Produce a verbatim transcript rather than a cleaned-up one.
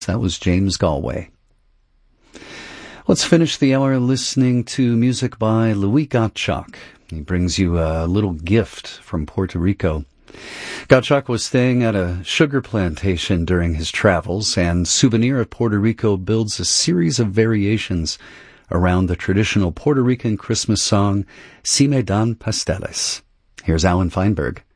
That was James Galway. Let's finish the hour listening to music by Louis Gottschalk. He brings you a little gift from Puerto Rico. Gottschalk was staying at a sugar plantation during his travels, and Souvenir of Puerto Rico builds a series of variations around the traditional Puerto Rican Christmas song, Si Me Dan Pasteles. Here's Alan Feinberg.